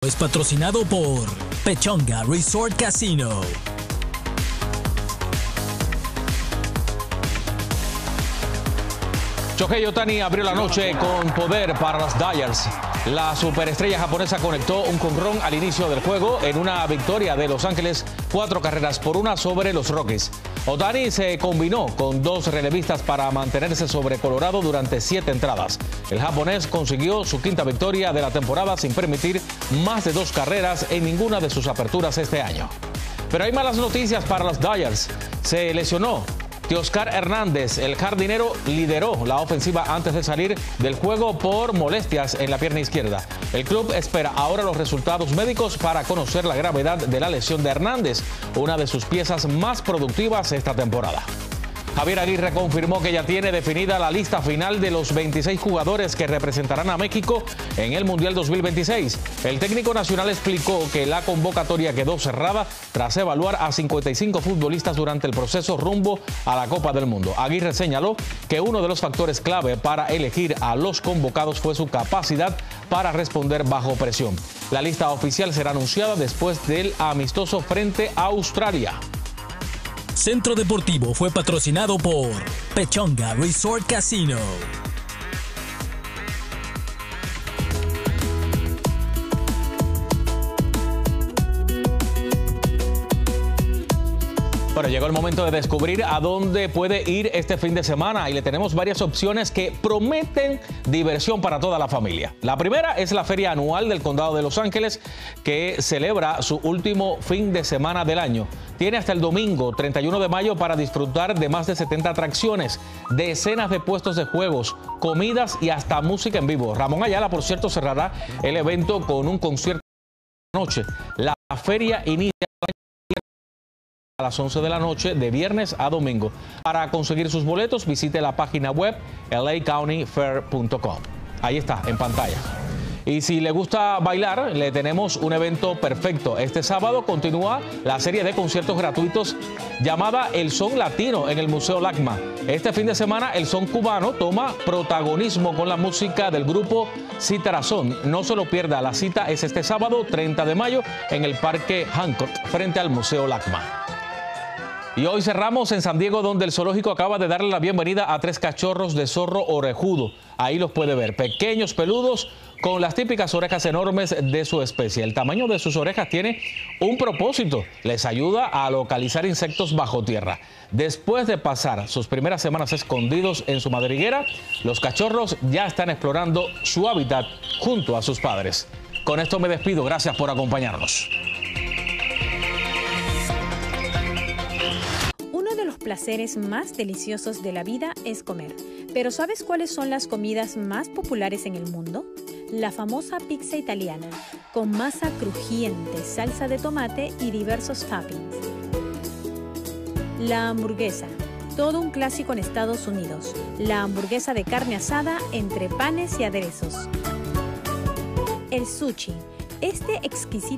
Es patrocinado por Pechanga Resort Casino. Shohei Ohtani abrió la noche con poder para los Dodgers. La superestrella japonesa conectó un jonrón al inicio del juego en una victoria de Los Ángeles 4-1 sobre los Rockies. Ohtani se combinó con dos relevistas para mantenerse sobre Colorado durante 7 entradas. El japonés consiguió su quinta victoria de la temporada sin permitir más de 2 carreras en ninguna de sus aperturas este año. Pero hay malas noticias para los Dodgers. Se lesionó Teoscar Hernández. El jardinero lideró la ofensiva antes de salir del juego por molestias en la pierna izquierda. El club espera ahora los resultados médicos para conocer la gravedad de la lesión de Hernández, una de sus piezas más productivas esta temporada. Javier Aguirre confirmó que ya tiene definida la lista final de los 26 jugadores que representarán a México en el Mundial 2026. El técnico nacional explicó que la convocatoria quedó cerrada tras evaluar a 55 futbolistas durante el proceso rumbo a la Copa del Mundo. Aguirre señaló que uno de los factores clave para elegir a los convocados fue su capacidad para responder bajo presión. La lista oficial será anunciada después del amistoso frente a Australia. Centro Deportivo fue patrocinado por Pechanga Resort Casino. Bueno, llegó el momento de descubrir a dónde puede ir este fin de semana y le tenemos varias opciones que prometen diversión para toda la familia. La primera es la Feria Anual del Condado de Los Ángeles, que celebra su último fin de semana del año. Tiene hasta el domingo 31 de mayo para disfrutar de más de 70 atracciones, decenas de puestos de juegos, comidas y hasta música en vivo. Ramón Ayala, por cierto, cerrará el evento con un concierto de la noche. La feria inicia a las 11 de la noche de viernes a domingo. Para conseguir sus boletos, visite la página web lacountyfair.com. Ahí está, en pantalla. Y si le gusta bailar, le tenemos un evento perfecto. Este sábado continúa la serie de conciertos gratuitos llamada El Son Latino en el Museo LACMA. Este fin de semana el son cubano toma protagonismo con la música del grupo Citarazón. No se lo pierda, la cita es este sábado 30 de mayo en el Parque Hancock frente al Museo LACMA. Y hoy cerramos en San Diego, donde el zoológico acaba de darle la bienvenida a 3 cachorros de zorro orejudo. Ahí los puede ver, pequeños, peludos, con las típicas orejas enormes de su especie. El tamaño de sus orejas tiene un propósito: les ayuda a localizar insectos bajo tierra. Después de pasar sus primeras semanas escondidos en su madriguera, los cachorros ya están explorando su hábitat junto a sus padres. Con esto me despido, gracias por acompañarnos. Los placeres más deliciosos de la vida es comer. Pero ¿sabes cuáles son las comidas más populares en el mundo? La famosa pizza italiana, con masa crujiente, salsa de tomate y diversos toppings. La hamburguesa, todo un clásico en Estados Unidos. La hamburguesa de carne asada entre panes y aderezos. El sushi, este exquisito